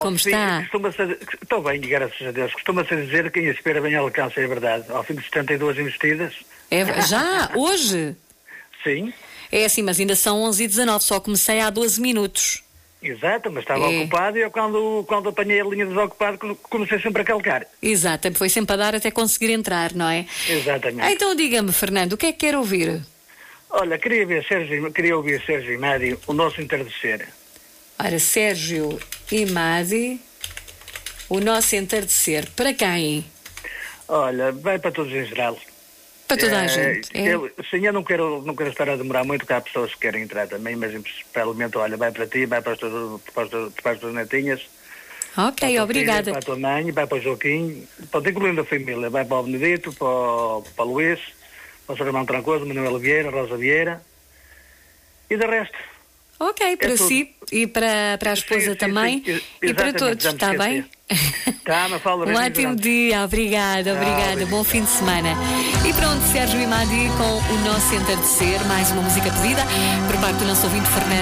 Como Sim, está? estou bem, graças a Deus. Costuma-se dizer que quem espera bem alcança, é verdade. Ao fim de 72 investidas, Já? Hoje? sim, É assim, mas ainda são 11h19, só comecei há 12 minutos. exato, mas estava É. ocupado e eu quando apanhei a linha desocupado comecei sempre a calcar. Exato, foi sempre a dar até conseguir entrar, não é? Exatamente. Então diga-me, Fernando, o que é que quer ouvir? Olha, queria ouvir Sérgio e Mário, o nosso entardecer. Ora, Sérgio e Madi, o nosso entardecer. Para quem? Olha, vai para todos em geral. Para toda a gente. É? Sim, eu não quero estar a demorar muito, porque há pessoas que querem entrar também, mas especialmente, olha, vai para ti, vai para as tuas netinhas. Ok, para a tua obrigada. filha, para a tua mãe, vai para o Joaquim, pode incluindo a família, vai para o Benedito, para o Luís, para o seu irmão Trancoso, Manuel Vieira, Rosa Vieira, e de resto. Ok, para tudo. si e para a esposa Sim, também sim, e para exatamente, todos, já me está bem? Tá, mas fala Um ótimo dia, obrigada. Bom fim de semana. E pronto, Sérgio e Madi com o nosso entardecer, mais uma música pedida por parte do nosso ouvinte Fernando.